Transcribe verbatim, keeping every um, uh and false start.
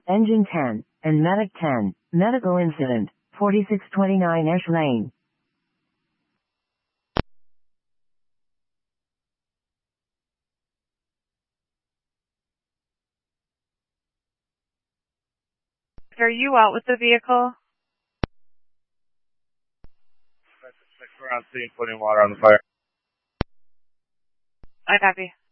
Engine ten, and Medic ten. Medical incident, forty-six twenty-nine Ash Lane. Are you out with the vehicle? Six around scene, putting water on the fire. I copy.